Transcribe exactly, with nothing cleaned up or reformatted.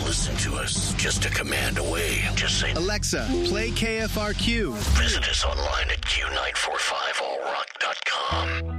listen to us just a command away. Just say, Alexa, play K F R Q. Visit us online at Q nine four five all rock dot com.